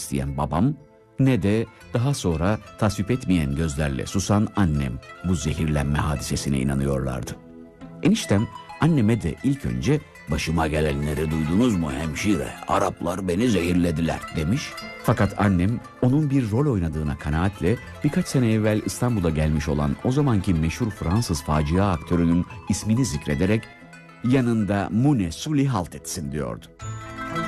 isteyen babam, ne de daha sonra tasvip etmeyen gözlerle susan annem bu zehirlenme hadisesine inanıyorlardı. Eniştem anneme de ilk önce "Başıma gelenleri duydunuz mu hemşire? Araplar beni zehirlediler" demiş. Fakat annem onun bir rol oynadığına kanaatle birkaç sene evvel İstanbul'a gelmiş olan o zamanki meşhur Fransız facia aktörünün ismini zikrederek yanında Mune Sully halt etsin diyordu.